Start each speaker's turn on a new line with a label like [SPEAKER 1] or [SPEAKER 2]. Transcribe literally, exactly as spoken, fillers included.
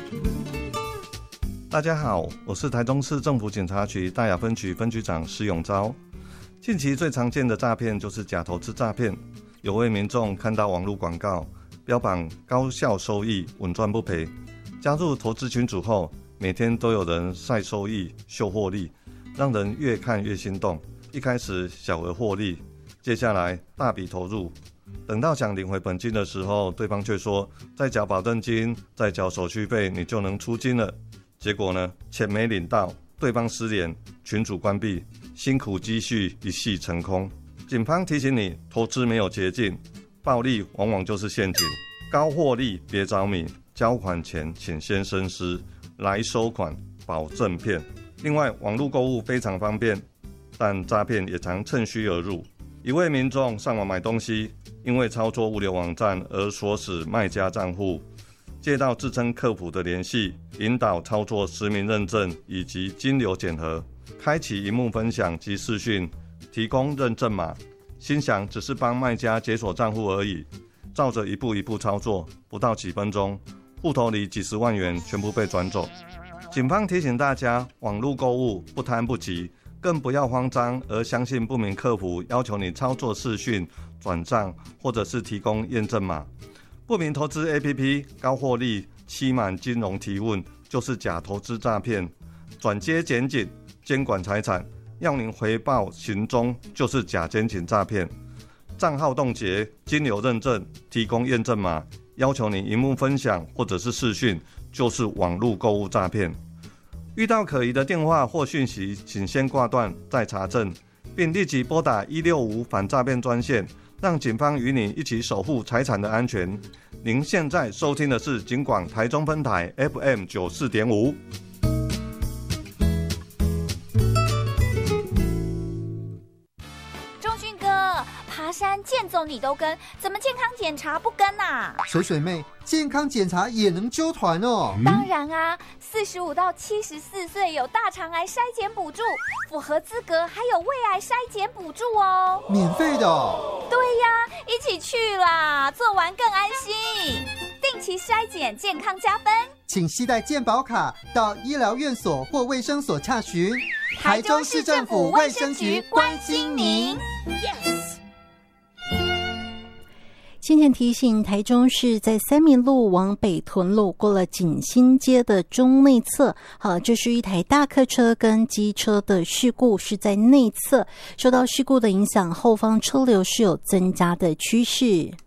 [SPEAKER 1] 大家好，我是台中市政府警察局大雅分局分局长施永昭。近期最常见的诈骗就是假投资诈骗，有位民众看到网络广告，标榜高效收益、稳赚不赔，加入投资群组后，每天都有人晒收益、秀获利，让人越看越心动。一开始小额获利，接下来大笔投入，等到想领回本金的时候，对方却说再缴保证金、再缴手续费，你就能出金了。结果呢，钱没领到，对方失联，群组关闭，辛苦积蓄一夕成空。警方提醒你，投资没有捷径，暴利往往就是陷阱，高获利别着迷，交款前请先深思，来收款保证骗。另外，网络购物非常方便，但诈骗也常趁虚而入。一位民众上网买东西，因为操作物流网站而锁死卖家账户，接到自称客服的联系，引导操作实名认证以及金流检核，开启萤幕分享及视讯，提供认证码，心想只是帮卖家解锁账户而已，照着一步一步操作，不到几分钟，户头里几十万元全部被转走。警方提醒大家，网络购物不贪不急，更不要慌张而相信不明客服要求你操作视讯、转账或者是提供验证码。不明投资 A P P 高获利、欺瞒金融提问就是假投资诈骗，转接检警监管财产，要您回报行踪就是假监警诈骗。账号冻结、金流认证、提供验证码，要求你萤幕分享或者是视讯，就是网络购物诈骗。遇到可疑的电话或讯息，请先挂断再查证，并立即拨打一六五反诈骗专线，让警方与你一起守护财产的安全。您现在收听的是警广台中分台 F M 九十四点五。
[SPEAKER 2] 爬山健走你都跟，怎么健康检查不跟啊？
[SPEAKER 3] 水水妹，健康检查也能揪团哦？
[SPEAKER 2] 嗯、当然啊，四十五到七十四岁有大肠癌筛检补助，符合资格还有胃癌筛检补助哦，
[SPEAKER 3] 免费的、哦。
[SPEAKER 2] 对呀，一起去啦，做完更安心。定期筛检，健康加分。
[SPEAKER 3] 请携带健保卡到医疗院所或卫生所洽询。
[SPEAKER 2] 台中市政府卫生局关心您。Yes。
[SPEAKER 4] 先前提醒，台中市在三民路往北屯路过了景兴街的中内侧，好，这是一台大客车跟机车的事故，是在内侧，受到事故的影响，后方车流是有增加的趋势。